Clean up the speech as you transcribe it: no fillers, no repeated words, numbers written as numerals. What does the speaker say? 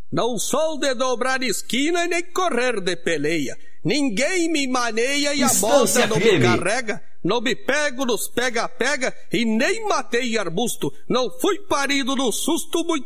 Não sou de dobrar esquina e nem correr de peleia. Ninguém me maneia e a moda não me carrega. Não me pego nos pega-pega e nem matei arbusto. Não fui parido no susto, muito